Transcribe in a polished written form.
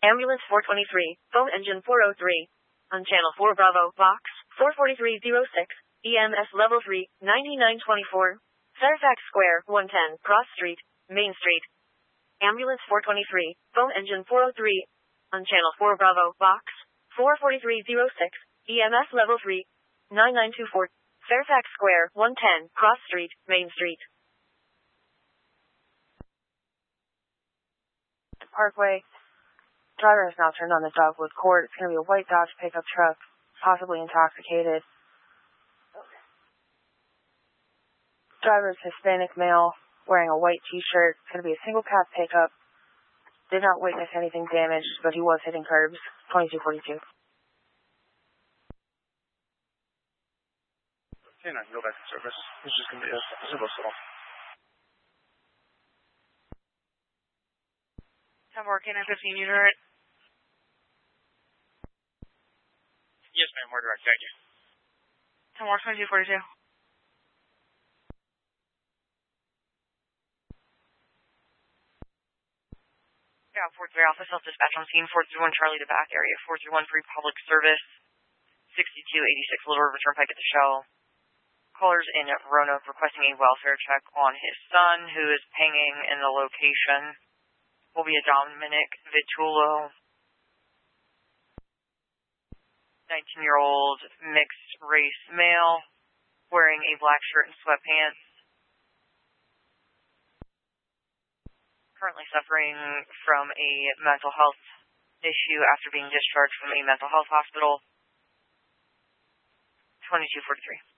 Ambulance 423, phone engine 403. On channel 4 Bravo, box 44306, EMS level 3, 9924. Fairfax Square, 110, Cross Street, Main Street. Ambulance 423, phone engine 403. On channel 4 Bravo, box 44306, EMS level 3, 9924. Fairfax Square, 110, Cross Street, Main Street. Parkway. Driver has now turned on the Dogwood Court. It's going to be a white Dodge pickup truck, possibly intoxicated. Driver is Hispanic male, wearing a white t-shirt. It's going to be a single cab pickup. Did not witness anything damaged, but he was hitting curbs. 2242. Okay, I can go back to service. It's just going to be a single stall. 10 more K915 unit. Yes, ma'am, we're direct. Thank you. 10 more 2242. Yeah, 43 Alpha, self-dispatch on scene, 431 Charlie to back area, 431 free public service, 6286 Little River Turnpike at the Shell. Callers in Roanoke requesting a welfare check on his son, who is pinging in the location. Will be a Dominic Vitullo, 19-year-old mixed race male, wearing a black shirt and sweatpants. Currently suffering from a mental health issue after being discharged from a mental health hospital. 2243.